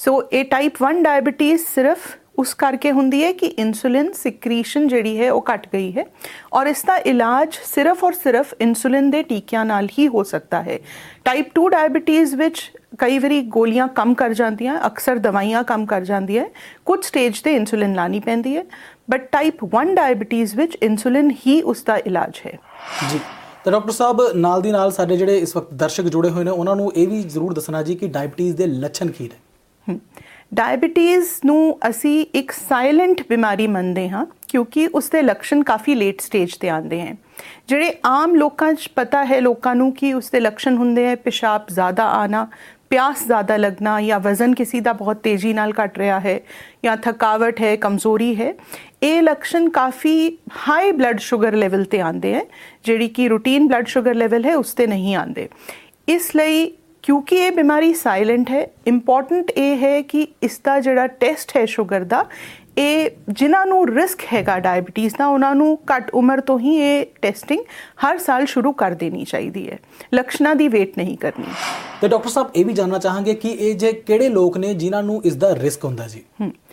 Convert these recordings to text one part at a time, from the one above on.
ਸੋ ਇਹ ਟਾਈਪ 1 ਡਾਇबिटीज़ ਸਿਰਫ उस करके होंदी है कि इंसुलिन सिक्रीशन जिहड़ी है वो घट गई है और इसका इलाज सिर्फ और सिर्फ इंसुलिन दे टीकियां नाल ही हो सकता है। टाइप 2 डायबिटीज़ विच कई बारी गोलियां कम कर जांदियां, अक्सर दवाइयां कम कर जांदियां, कुछ स्टेज ते इंसुलिन लानी पैंदी है, but type 1 diabetes which insulin ही उसका इलाज है। जी तो डॉक्टर साहब नाल दी नाल साडे जिहड़े इस वक्त दर्शक जुड़े हुए ने उन्हां नूं इह भी जरूर दसना जी कि डायबिटीज़ दे लक्षण की ने। डायबिटीज़ ਨੂੰ ਅਸੀਂ ਇੱਕ ਸਾਇਲੈਂਟ ਬਿਮਾਰੀ ਮੰਨਦੇ ਹਾਂ ਕਿਉਂਕਿ ਉਸਦੇ ਲੱਛਣ ਕਾਫੀ ਲੇਟ ਸਟੇਜ ਤੇ ਆਉਂਦੇ ਹਨ। ਜਿਹੜੇ ਆਮ ਲੋਕਾਂ 'ਚ ਪਤਾ ਹੈ ਲੋਕਾਂ ਨੂੰ ਕਿ ਉਸਦੇ ਲੱਛਣ ਹੁੰਦੇ ਹੈ पेशाब ज़्यादा आना, प्यास ज़्यादा लगना या वज़न किसी का बहुत तेज़ी नाल घट रहा है या थकावट है, कमज़ोरी है, ये लक्षण काफ़ी हाई ब्लड शुगर लैवल ते आते हैं जिहड़ी कि रूटीन ब्लड शुगर लैवल है उस ते नहीं आते। इसलिए क्योंकि ये बीमारी साइलेंट है, इंपॉर्टेंट ये है कि इसका जिहड़ा टेस्ट है शुगर का ये जिन्हां नूं रिस्क हैगा डायबिटीज़ का उन्हां नूं घट उम्र तो ही ये टेस्टिंग हर साल शुरू कर देनी चाहिए है, लक्षणां दी वेट नहीं करनी। तो डॉक्टर साहब ये भी जानना चाहांगे कि ये जे किहड़े लोग ने जिन्हां नूं इसका रिस्क हुंदा जी?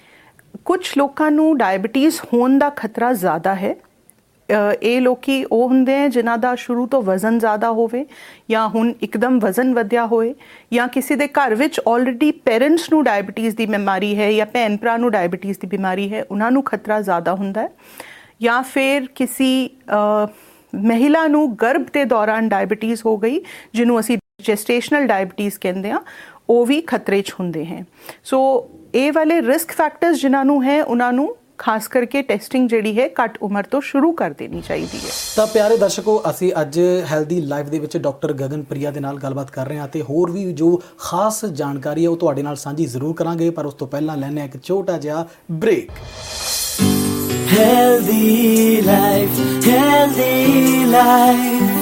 कुछ लोगों नूं डायबिटीज़ होने का खतरा ज़्यादा है। ਇਹ ਲੋਕੀ ਉਹ ਹੁੰਦੇ ਹੈ ਜਿਨ੍ਹਾਂ ਦਾ ਸ਼ੁਰੂ ਤੋਂ ਵਜ਼ਨ ਜ਼ਿਆਦਾ ਹੋਵੇ ਜਾਂ ਹੁਣ ਇੱਕਦਮ ਵਜ਼ਨ ਵਧਿਆ ਹੋਏ ਜਾਂ ਕਿਸੇ ਦੇ ਘਰ ਵਿੱਚ ਆਲਰੇਡੀ ਪੇਰੈਂਟਸ ਨੂੰ ਡਾਇਬੀਟੀਜ਼ ਦੀ ਬਿਮਾਰੀ ਹੈ ਜਾਂ ਭੈਣ ਭਰਾ ਨੂੰ ਡਾਇਬੀਟੀਜ਼ ਦੀ ਬਿਮਾਰੀ ਹੈ, ਉਹਨਾਂ ਨੂੰ ਖਤਰਾ ਜ਼ਿਆਦਾ ਹੁੰਦਾ ਹੈ। ਜਾਂ ਫਿਰ ਕਿਸੇ ਮਹਿਲਾ ਨੂੰ ਗਰਭ ਦੇ ਦੌਰਾਨ ਡਾਇਬੀਟੀਜ਼ ਹੋ ਗਈ ਜਿਹਨੂੰ ਅਸੀਂ ਜੈਸਟੇਸ਼ਨਲ ਡਾਇਬੀਟੀਜ਼ ਕਹਿੰਦੇ ਹਾਂ, ਉਹ ਵੀ ਖਤਰੇ 'ਚ ਹੁੰਦੇ ਹੈ। ਸੋ ਇਹ ਵਾਲੇ ਰਿਸਕ ਫੈਕਟਰਸ ਜਿਨ੍ਹਾਂ ਨੂੰ ਹੈ ਉਹਨਾਂ ਨੂੰ खास करके टेस्टिंग जिहड़ी है घट उम्र तो शुरू कर देनी चाहिए है। तो प्यारे दर्शकों असी अज हैल्दी लाइफ दे विच डॉक्टर गगन प्रिया दे नाल गलबात कर रहे हैं ते होर भी जो खास जानकारी है वो तुहाडे नाल साझी जरूर करांगे, पर उस तो पहला लैने एक छोटा जिहा break. Healthy life, healthy life.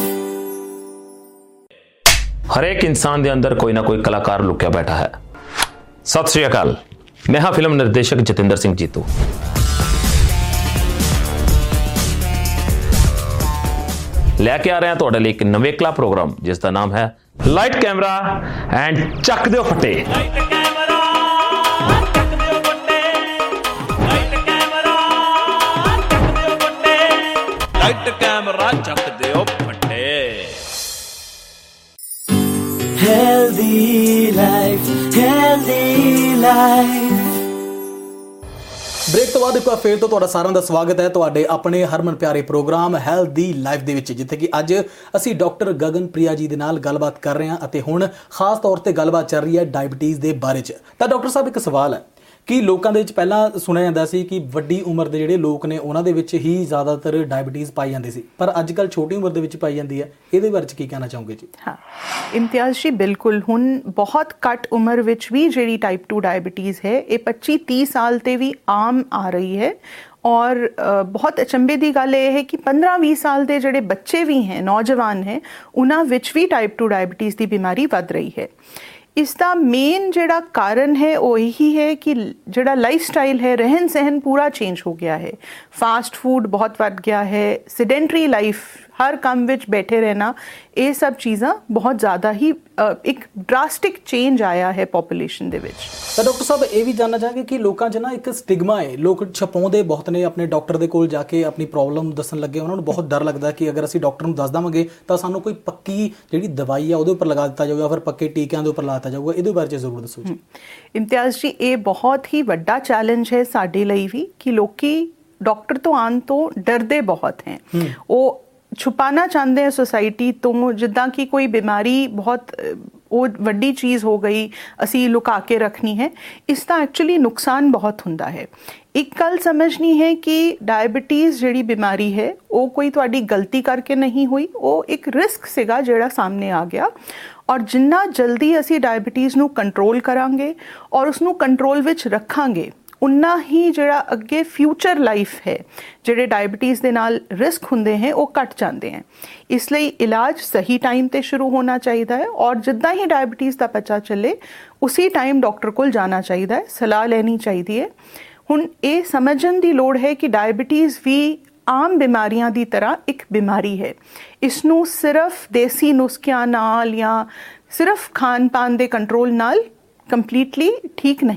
हर एक इंसान दे अंदर कोई ना कोई कलाकार लुकिया बैठा है। सत श्री अकाल, मैं हाँ फिल्म निर्देशक जतिंदर सिंह जीतू। लैके आ रहे हैं तुहाडे लई एक नवेकला प्रोग्राम जिसका नाम है लाइट कैमरा एंड चक दिओ फट्टे। लाइट कैमरा चक दिओ फट्टे। Healthy life, healthy life. Break तो बाद एक बार फिर तो तुहाडा सारिਆਂ ਦਾ ਸਵਾਗਤ ਹੈ ਤੁਹਾਡੇ ਆਪਣੇ ਹਰਮਨ ਪਿਆਰੇ ਪ੍ਰੋਗਰਾਮ ਹੈਲਦੀ ਲਾਈਫ ਦੇ ਵਿੱਚ, ਜਿੱਥੇ ਕਿ ਅੱਜ ਅਸੀਂ ਡਾਕਟਰ ਗਗਨ ਪ੍ਰਿਆ ਜੀ ਦੇ ਨਾਲ ਗੱਲਬਾਤ ਕਰ ਰਹੇ ਹਾਂ ਅਤੇ ਹੁਣ ਖਾਸ ਤੌਰ ਤੇ ਗੱਲਬਾਤ ਚੱਲ ਰਹੀ ਹੈ ਡਾਇਬੀਟੀਜ਼ ਦੇ ਬਾਰੇ 'ਚ। ਤਾਂ ਡਾਕਟਰ ਸਾਹਿਬ ਇੱਕ ਸਵਾਲ ਹੈ ਕਿ ਲੋਕਾਂ ਦੇ ਵਿੱਚ ਪਹਿਲਾਂ ਸੁਣਿਆ ਜਾਂਦਾ ਸੀ ਕਿ ਵੱਡੀ ਉਮਰ ਦੇ ਜਿਹੜੇ ਲੋਕ ਨੇ ਉਹਨਾਂ ਦੇ ਵਿੱਚ ਹੀ ਜ਼ਿਆਦਾਤਰ ਡਾਇਬੀਟੀਜ਼ ਪਾਈ ਜਾਂਦੀ ਸੀ, ਪਰ ਅੱਜ ਕੱਲ੍ਹ ਛੋਟੀ ਉਮਰ ਦੇ ਵਿੱਚ ਪਾਈ ਜਾਂਦੀ ਹੈ। ਇਹਦੇ ਬਾਰੇ 'ਚ ਕੀ ਕਹਿਣਾ ਚਾਹੋਗੇ ਜੀ? ਹਾਂ ਇਮਤਿਆਜ਼ ਜੀ, ਬਿਲਕੁਲ ਹੁਣ ਬਹੁਤ ਘੱਟ ਉਮਰ ਵਿੱਚ ਵੀ ਜਿਹੜੀ ਟਾਈਪ 2 ਡਾਇਬੀਟੀਜ਼ ਹੈ ਇਹ 25-30 ਸਾਲ ਤੇ ਵੀ ਆਮ ਆ ਰਹੀ ਹੈ। और बहुत अचंभे की गल यह है कि 15-20 साल के जोड़े बच्चे भी हैं, नौजवान हैं, उन्होंने विच भी टाइप 2 डायबिटीज़ की बीमारी बढ़ रही है। इसका मेन जोड़ा कारण है वो यही है कि जोड़ा लाइफ स्टाइल है, रहन सहन पूरा चेंज हो गया है। फास्ट फूड बहुत बढ़ गया है, सीडेंटरी लाइफ, हर काम विच बैठे रहना, ये सब चीज़ां बहुत ज़्यादा ही एक ड्रास्टिक चेंज आया है पॉपूलेशन दे विच। तो डॉक्टर साहब ये भी जानना चाहांगे कि लोगों 'च ना एक स्टिग्मा है, लोग छपाउंदे बहुत ने अपने डॉक्टर दे कोल जाके अपनी प्रॉब्लम दसन लगे, उन्होंने बहुत डर लगता कि अगर असीं डॉक्टर नूं दस देवांगे तो सानूं कोई पक्की जिहड़ी दवाई है उहदे उपर लगा दित्ता जाऊगा, फिर पक्के टीकिਆਂ ਦੇ उपर ला दित्ता जाऊगा। ਇਹਦੇ ਬਾਰੇ ਜ਼ਰੂਰ ਦੱਸੋ ਜੀ। इम्तियाज़ जी, ये बहुत ही वड्डा चैलेंज है साडे लई भी कि लोकी डॉक्टर तो आने तो डरदे बहुत हैं। वो छुपाना चाहते हैं सोसाइटी तो, जिद्दां कि कोई बीमारी बहुत वो वड्डी चीज़ हो गई असी लुका के रखनी है। इसका एक्चुअली नुकसान बहुत हुंदा है। एक गल समझनी है कि डायबिटीज़ जिहड़ी बीमारी है वो कोई तुहाडी गलती करके नहीं हुई, वो एक रिस्क सीगा जिहड़ा सामने आ गया। और जिन्ना जल्दी असी डायबिटीज़ नूं कंट्रोल करांगे और उसनूं कंट्रोल विच रखांगे उन्ना ही जिहड़ा अगे फ्यूचर लाइफ है जिहड़े डायबिटीज़ दे नाल रिस्क हुंदे हैं वो घट जाते हैं। इसलिए इलाज सही टाइम ते शुरू होना चाहिए है और जिद्दां ही डायबिटीज़ का पता चले उसी टाइम डॉक्टर कोल जाना चाहिए है, सलाह लेनी चाहिए है। हुण ये समझण दी लोड़ है कि डायबिटीज़ भी आम बीमारियां दी तरह एक बीमारी है। इसनूं सिर्फ देसी नुस्खियां नाल या सिर्फ खान पान दे कंट्रोल नाल कंप्लीटली ठीक नहीं